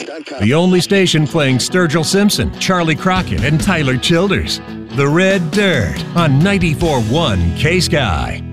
The only station playing Sturgill Simpson, Charlie Crockett, and Tyler Childers. The Red Dirt on 94.1 K-Sky.